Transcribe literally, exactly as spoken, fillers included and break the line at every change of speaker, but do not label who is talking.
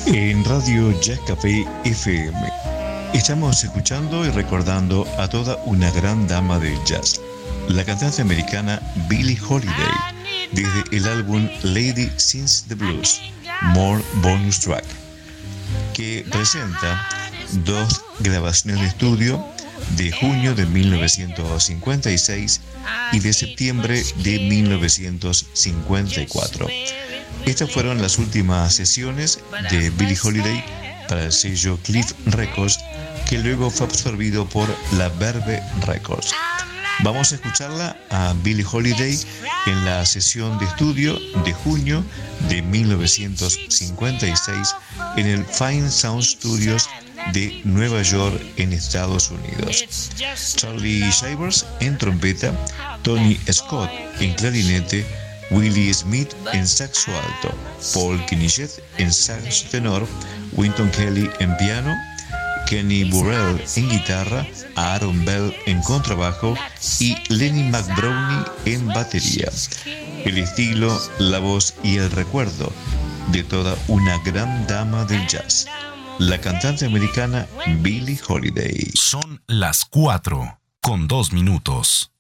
En Radio Jazz Café F M estamos escuchando y recordando a toda una gran dama del jazz, la cantante americana Billie Holiday, desde el álbum Lady Sings the Blues, More Bonus Track, que presenta dos grabaciones de estudio de junio de mil novecientos cincuenta y seis y de septiembre de mil novecientos cincuenta y cuatro. Estas fueron las últimas sesiones de Billie Holiday para el sello Cliff Records, que luego fue absorbido por la Verve Records. Vamos a escucharla a Billie Holiday en la sesión de estudio de junio de mil novecientos cincuenta y seis en el Fine Sound Studios de Nueva York, en Estados Unidos. Charlie Shivers en trompeta, Tony Scott en clarinete, Willie Smith en saxo alto, Paul Kniset en saxo tenor, Wynton Kelly en piano, Kenny Burrell en guitarra, Aaron Bell en contrabajo y Lenny McBrownie en batería. El estilo, la voz y el recuerdo de toda una gran dama del jazz, la cantante americana Billie Holiday.
Son las cuatro con dos minutos.